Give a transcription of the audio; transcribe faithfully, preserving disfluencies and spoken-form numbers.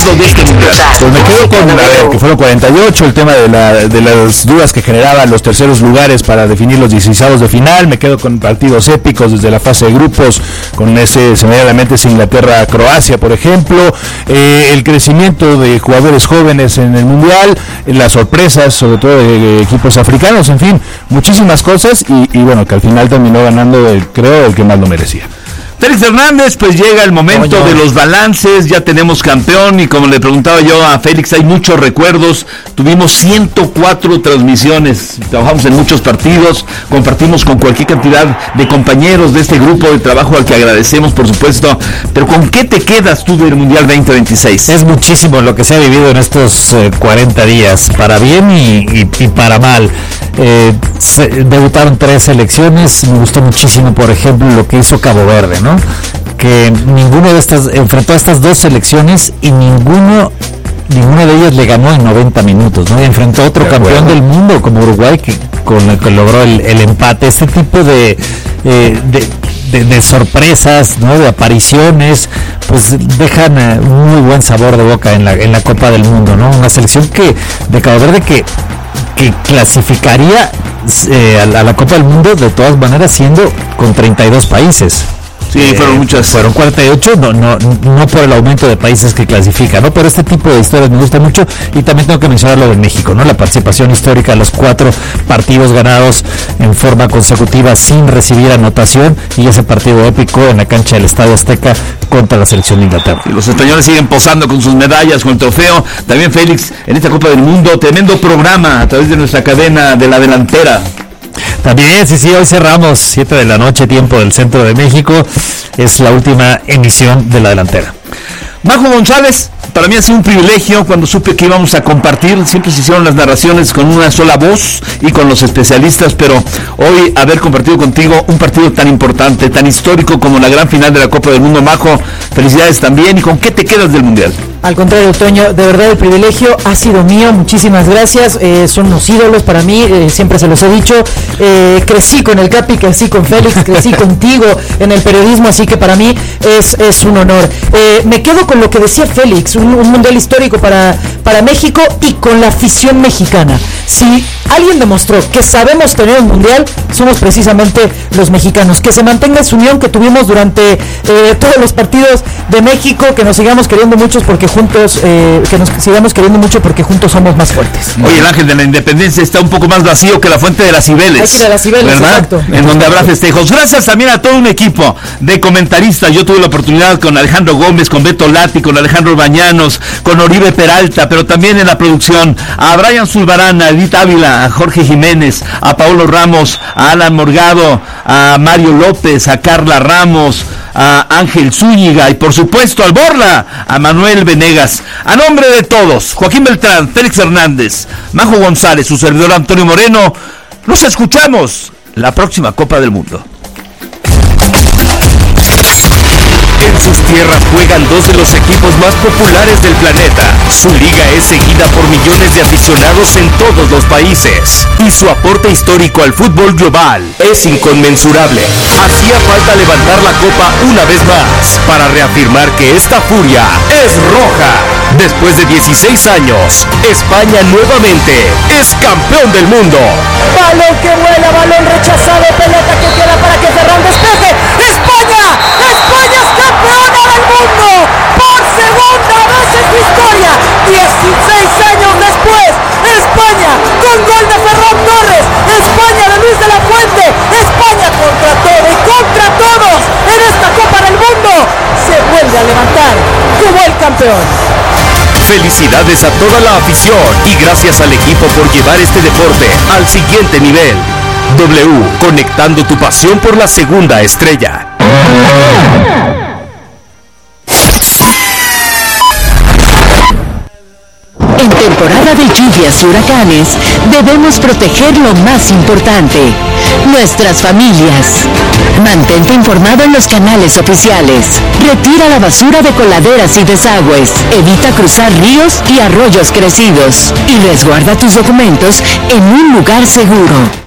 recuerdo de este mundial? Pues me quedo con, a ver, que fueron cuarenta y ocho, el tema de, la, de las dudas que generaban los terceros lugares para definir los dieciseisavos de final. Me quedo con partidos épicos desde la fase de grupos, con ese, se me viene a la mente Inglaterra-Croacia, por ejemplo, eh, el crecimiento de jugadores jóvenes en el mundial, las sorpresas, sobre todo de, de equipos africanos, en fin, muchísimas cosas, y, y bueno, que al final terminó ganando, el, creo, el que más lo merecía. Félix Hernández, pues llega el momento de los balances, ya tenemos campeón, y como le preguntaba yo a Félix, hay muchos recuerdos, tuvimos ciento cuatro transmisiones, trabajamos en muchos partidos, compartimos con cualquier cantidad de compañeros de este grupo de trabajo al que agradecemos, por supuesto, pero ¿con qué te quedas tú del Mundial veinte veintiséis? Es muchísimo lo que se ha vivido en estos eh, cuarenta días, para bien y, y, y para mal. Eh, se, debutaron tres selecciones, me gustó muchísimo, por ejemplo, lo que hizo Cabo Verde, ¿no? Que ninguno de estas enfrentó a estas dos selecciones y ninguno ninguna de ellas le ganó en noventa minutos, ¿no? Y enfrentó a otro de campeón acuerdo. del mundo como Uruguay, que con el que logró el, el empate. Este tipo de, eh, de, de de sorpresas, ¿no? De apariciones, pues dejan uh, un muy buen sabor de boca en la en la Copa del Mundo, ¿no? Una selección que de Cabo Verde que que clasificaría eh, a, la, a la Copa del Mundo de todas maneras siendo con treinta y dos países. Sí, eh, fueron muchas. Fueron cuarenta y ocho, no, no, no por el aumento de países que clasifican, ¿no? Pero este tipo de historias me gusta mucho, y también tengo que mencionar lo de México, ¿no? La participación histórica, los cuatro partidos ganados en forma consecutiva sin recibir anotación, y ese partido épico en la cancha del Estadio Azteca contra la selección de Inglaterra. Y los españoles siguen posando con sus medallas, con el trofeo. También Félix, en esta Copa del Mundo, tremendo programa a través de nuestra cadena de La Delantera. También, sí, sí, hoy cerramos, siete de la noche, tiempo del centro de México, es la última emisión de La Delantera. Majo González, para mí ha sido un privilegio cuando supe que íbamos a compartir, siempre se hicieron las narraciones con una sola voz y con los especialistas, pero hoy haber compartido contigo un partido tan importante, tan histórico como la gran final de la Copa del Mundo. Majo, felicidades también, ¿y con qué te quedas del Mundial? Al contrario, Toño, de verdad el privilegio ha sido mío, muchísimas gracias, eh, son unos ídolos para mí, eh, siempre se los he dicho, eh, crecí con el Capi, crecí con Félix, crecí contigo en el periodismo, así que para mí es, es un honor. Eh, me quedo con lo que decía Félix, un, un mundial histórico para, para México y con la afición mexicana. Si alguien demostró que sabemos tener un mundial, somos precisamente los mexicanos. Que se mantenga esa unión que tuvimos durante eh, todos los partidos de México, que nos sigamos queriendo muchos porque juntos, eh, que nos sigamos queriendo mucho porque juntos somos más fuertes. Oye, el Ángel de la Independencia está un poco más vacío que la Fuente de las Cibeles. Hay que ir a las Cibeles, ¿verdad? Exacto. En donde habrá festejos. Gracias también a todo un equipo de comentaristas. Yo tuve la oportunidad con Alejandro Gómez, con Beto Lati, con Alejandro Bañanos, con Oribe Peralta, pero también en la producción a Brian Zulbarán, a Edith Ávila, a Jorge Jiménez, a Paulo Ramos, a Alan Morgado, a Mario López, a Carla Ramos, a Ángel Zúñiga y por supuesto al Borla, a Manuel Venegas. A nombre de todos, Joaquín Beltrán, Félix Hernández, Majo González, su servidor Antonio Moreno, nos escuchamos la próxima Copa del Mundo. En sus tierras juegan dos de los equipos más populares del planeta. Su liga es seguida por millones de aficionados en todos los países. Y su aporte histórico al fútbol global es inconmensurable. Hacía falta levantar la copa una vez más para reafirmar que esta furia es roja. Después de dieciséis años, España nuevamente es campeón del mundo. Balón que vuela, balón rechazado, pelota que queda para que Ferran despeje. ¡España! ¡España es campeona del mundo! ¡Por segunda vez en su historia! dieciséis años después, España con gol de Ferran Torres, España de Luis de la Fuente, España contra todo y contra todos en esta Copa del Mundo se vuelve a levantar como el campeón. Felicidades a toda la afición y gracias al equipo por llevar este deporte al siguiente nivel. W, conectando tu pasión por la segunda estrella. En temporada de lluvias y huracanes, debemos proteger lo más importante, nuestras familias. Mantente informado en los canales oficiales. Retira la basura de coladeras y desagües. Evita cruzar ríos y arroyos crecidos. Y resguarda tus documentos en un lugar seguro.